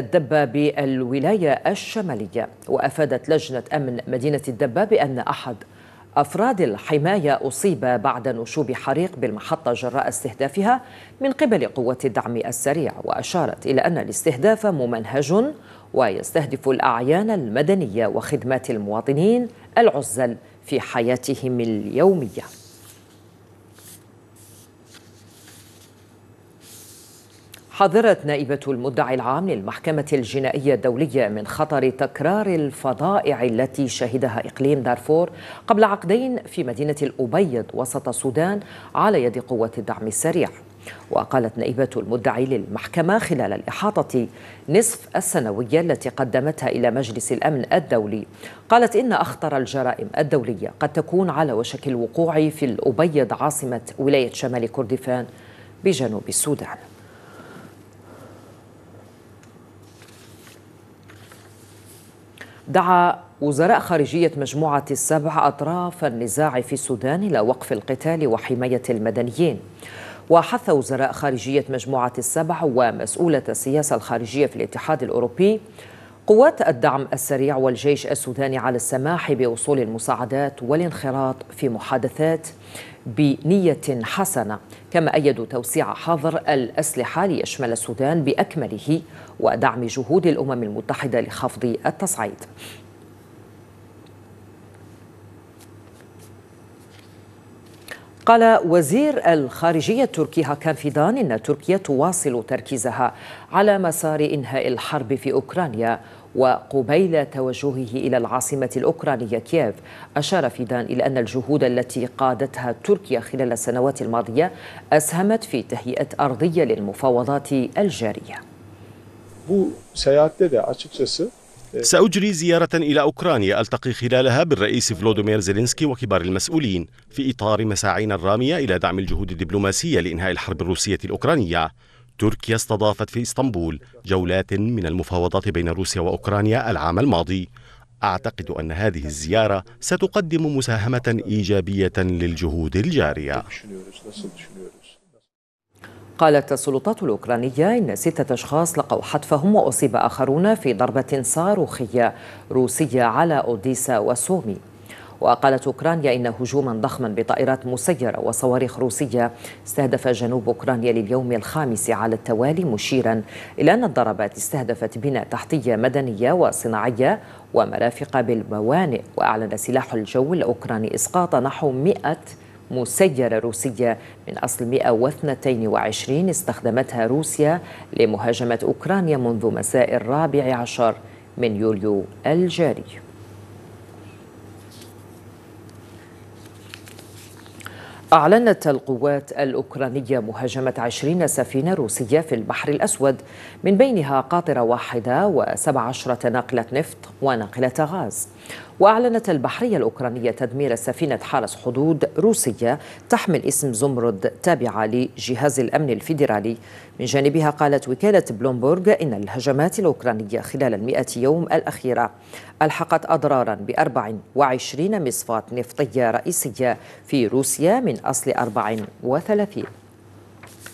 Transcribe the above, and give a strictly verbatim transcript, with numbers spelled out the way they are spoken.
الدبة بالولاية الشمالية. وأفادت لجنة أمن مدينة الدبة بأن أحد أفراد الحماية أصيب بعد نشوب حريق بالمحطة جراء استهدافها من قبل قوات الدعم السريع، وأشارت إلى أن الاستهداف ممنهج ويستهدف الأعيان المدنية وخدمات المواطنين العزل في حياتهم اليومية. حذرت نائبة المدعي العام للمحكمة الجنائية الدولية من خطر تكرار الفظائع التي شهدها إقليم دارفور قبل عقدين في مدينة الأبيض وسط السودان على يد قوات الدعم السريع. وقالت نائبة المدعي للمحكمة خلال الإحاطة نصف السنوية التي قدمتها إلى مجلس الأمن الدولي، قالت إن أخطر الجرائم الدولية قد تكون على وشك الوقوع في الأبيض عاصمة ولاية شمال كردفان بجنوب السودان. دعا وزراء خارجية مجموعة السبع أطراف النزاع في السودان إلى وقف القتال وحماية المدنيين. وحث وزراء خارجية مجموعة السبع ومسؤولة السياسة الخارجية في الاتحاد الأوروبي قوات الدعم السريع والجيش السوداني على السماح بوصول المساعدات والانخراط في محادثات بنية حسنة، كما أيدوا توسيع حظر الأسلحة ليشمل السودان بأكمله ودعم جهود الأمم المتحدة لخفض التصعيد. قال وزير الخارجية التركي هاكان فيدان إن تركيا تواصل تركيزها على مسار إنهاء الحرب في أوكرانيا وقبيل توجهه إلى العاصمة الأوكرانية كييف. أشار فيدان إلى أن الجهود التي قادتها تركيا خلال السنوات الماضية أسهمت في تهيئة أرضية للمفاوضات الجارية. سأجري زيارة إلى أوكرانيا ألتقي خلالها بالرئيس فلوديمير زيلينسكي وكبار المسؤولين في إطار مساعينا الرامية إلى دعم الجهود الدبلوماسية لإنهاء الحرب الروسية الأوكرانية. تركيا استضافت في إسطنبول جولات من المفاوضات بين روسيا وأوكرانيا العام الماضي. أعتقد أن هذه الزيارة ستقدم مساهمة إيجابية للجهود الجارية. قالت السلطات الأوكرانية إن ستة أشخاص لقوا حتفهم وأصيب آخرون في ضربة صاروخية روسية على أوديسا وسومي. وقالت أوكرانيا إن هجوما ضخما بطائرات مسيرة وصواريخ روسية استهدف جنوب أوكرانيا لليوم الخامس على التوالي، مشيرا إلى أن الضربات استهدفت بنى تحتية مدنية وصناعية ومرافق بالموانئ. وأعلن سلاح الجو الأوكراني إسقاط نحو مئة مسيرة روسية من أصل مئة واثنين وعشرين استخدمتها روسيا لمهاجمة أوكرانيا منذ مساء الرابع عشر من يوليو الجاري. أعلنت القوات الأوكرانية مهاجمة عشرين سفينة روسية في البحر الأسود، من بينها قاطرة واحدة وسبع عشرة ناقلة نفط وناقلة غاز. وأعلنت البحرية الأوكرانية تدمير سفينة حرس حدود روسية تحمل اسم زمرد تابعة لجهاز الأمن الفيدرالي. من جانبها قالت وكالة بلومبورغ إن الهجمات الأوكرانية خلال المئة يوم الأخيرة ألحقت أضرارا بأربع وعشرين مصفاة نفطية رئيسية في روسيا من أصل أربع وثلاثين.